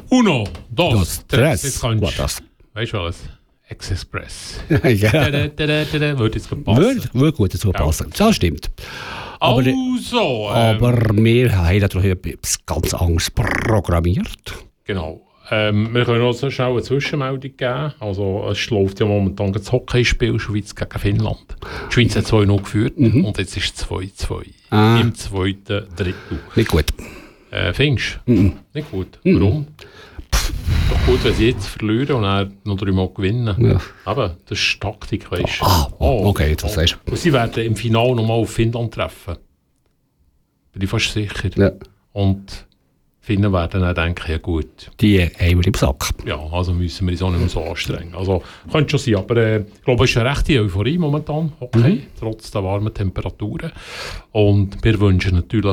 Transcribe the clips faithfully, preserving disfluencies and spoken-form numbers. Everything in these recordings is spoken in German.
Uno, dos, Dos, tres. tres. Jetzt kannst Gut, das. Weißt du was? Ex-Express. Ja. Würde jetzt gut passen. Würde, würde gut dazu passen. Das stimmt. Aber, Also, ähm, aber wir haben natürlich etwas ganz anderes programmiert. Genau. Ähm, wir können auch so schnell eine Zwischenmeldung geben. Also, es läuft ja momentan das Hockeyspiel Schweiz gegen Finnland. Die Schweiz hat zwei null geführt Mhm. und jetzt ist es zwei zwei Ah. im zweiten Drittel. Nicht gut. Äh, findest du? Mhm. Nicht gut. Mhm. Warum? Doch gut, wenn sie jetzt verlieren und dann noch dreimal gewinnen. Ja. Aber das ist Taktik, weißt du. Ah, okay, das oh. sagst Und sie werden im Finale nochmal auf Finnland treffen. Bin ich fast sicher. du. Ja. Und Finnen werden dann denken, ja gut. Die haben wir im Sack. Ja, also müssen wir uns auch nicht mehr so anstrengen. Also, könnte schon sein, aber äh, ich glaube, es ist eine rechte Euphorie momentan, okay, Mhm. trotz der warmen Temperaturen. Und wir wünschen natürlich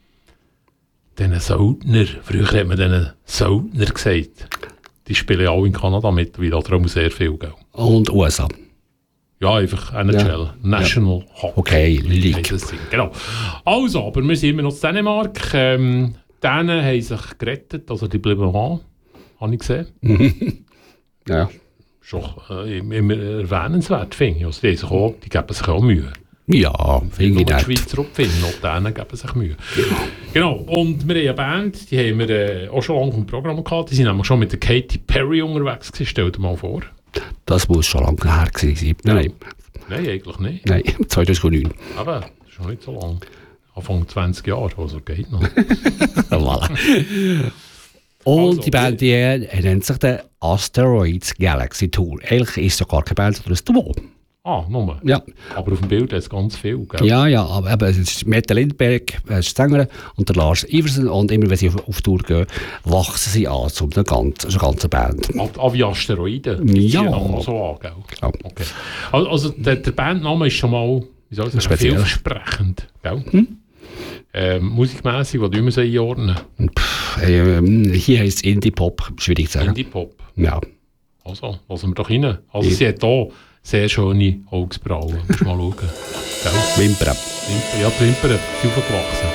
diesen Söldner, früher hat man diesen Söldner gesagt, die spielen auch in Kanada mit, weil da darum sehr viel Geld. Und U S A. Ja, einfach N H L, Ja. National Hockey Okay, League. heisst das Ding. Genau. Also, aber wir sind immer noch in Dänemark. Ähm, die Dänen haben sich gerettet, also die bleiben an, habe ich gesehen. Ja. Schon äh, immer erwähnenswert, finde ich. Also die, haben sich auch, die geben sich auch Mühe. Ja, finde Nur ich die nicht. Schweizer und die Finnen, auch die Dänen geben sich Mühe. Genau, und wir haben eine Band, die haben wir äh, auch schon lange im Programm gehabt. Die sind nämlich schon mit der Katy Perry unterwegs gewesen, stell dir mal vor. Das muss schon lange her gewesen sein. Nein, nein. Nein, eigentlich nicht. Nein, zweitausendneun. Aber das ist noch nicht so lange. Anfang zwanzig Jahre, also geht noch. Voilà. Und Also, die Band die, äh, nennt sich der Asteroids Galaxy Tour. Eigentlich ist es gar keine Band, sondern ein Duo. Ah, nur. Ja. Aber auf dem Bild ist ganz viel, gell? Ja, ja, aber eben, es ist Mette Lindberg, äh, ist die Sängerin, und der Lars Iversen. Und immer wenn sie auf, auf Tour gehen, wachsen sie an zu einer ganzen, einer ganzen Band. Ah, ah, wie Asteroiden. Ja. Die noch so an, gell? Ja. Okay. Also, also der, der Bandname ist schon mal, wie soll ich sagen, Speziell. vielversprechend. Gell? Hm? Ähm, musikmässig, was müssen wir einordnen? Pff, äh, hier heisst es Indie-Pop, schwierig zu sagen. Indie-Pop. Ja. Also, lassen wir doch rein. Also, sie hat hier sehr schöne Augsbrauen. Musst mal schauen. Gell? Wimpern. Wimper, ja, die Wimpern sind aufgewachsen.